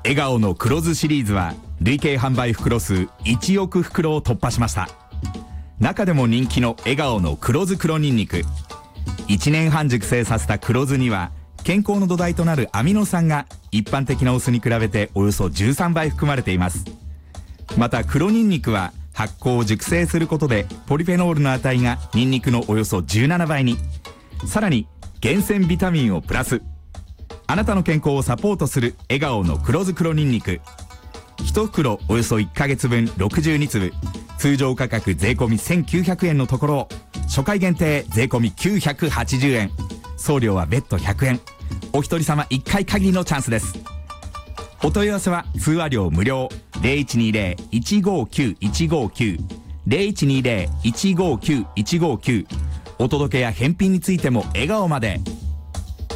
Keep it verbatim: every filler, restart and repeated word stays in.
笑顔の黒酢シリーズは累計販売袋数いちおく袋を突破しました。中でも人気の笑顔の黒酢黒ニンニク、いちねんはん熟成させた黒酢には健康の土台となるアミノ酸が一般的なお酢に比べておよそじゅうさんばい含まれています。また黒ニンニクは発酵を熟成することでポリフェノールの値がニンニクのおよそじゅうななばいに、さらに厳選ビタミンをプラス。あなたの健康をサポートする笑顔の黒酢黒ニンニク、いち袋およそいっかげつぶんろくじゅうにつぶ、通常価格税込みせんきゅうひゃくえんのところを初回限定税込みきゅうひゃくはちじゅうえん、送料は別途ひゃくえん、お一人様いっかい限りのチャンスです。お問い合わせは通話料無料 ゼロいちにゼロ いちごきゅういちごきゅう ゼロいちにゼロ いちごきゅういちごきゅう、お届けや返品についても笑顔まで。